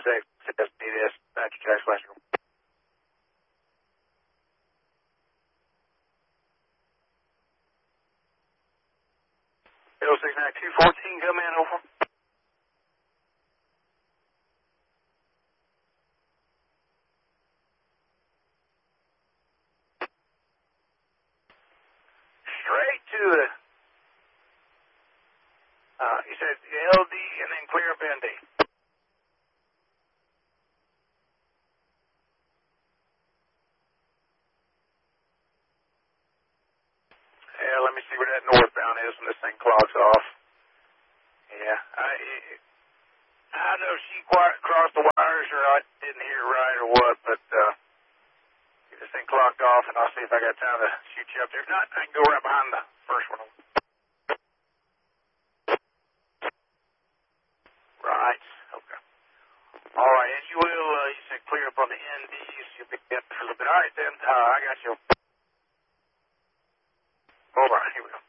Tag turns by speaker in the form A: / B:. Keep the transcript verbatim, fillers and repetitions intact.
A: X, S D S, Badger Jack Flash. zero six nine two fourteen, come in, over. Straight to the, uh, you said L D and then clear up N D. Yeah, let me see where that northbound is when this thing clogs off. Yeah, I, I don't know if she quite crossed the wires or I didn't hear right or what, but uh, get this thing clogged off and I'll see if I got time to shoot you up there. If not, I can go right behind the first one. Right, okay. All right, as you will, uh, you said clear up on the N Ds. You'll be up for a little bit. All right, then, uh, I got you. All right, here we go.